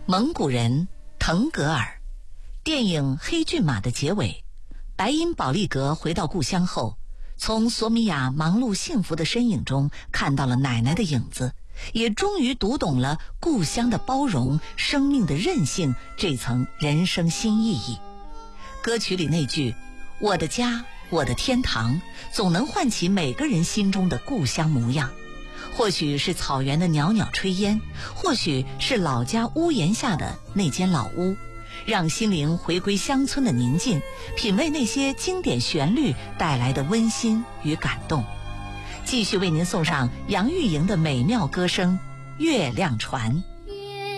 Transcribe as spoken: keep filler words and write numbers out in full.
蒙古人腾格尔。电影《黑骏马》的结尾，白因保利格回到故乡后，从索米娅忙碌幸福的身影中看到了奶奶的影子，也终于读懂了故乡的包容、生命的韧性这层人生新意义。歌曲里那句“我的家，我的天堂”，总能唤起每个人心中的故乡模样。或许是草原的袅袅炊烟，或许是老家屋檐下的那间老屋，让心灵回归乡村的宁静，品味那些经典旋律带来的温馨与感动。继续为您送上杨钰莹的美妙歌声《月亮船》。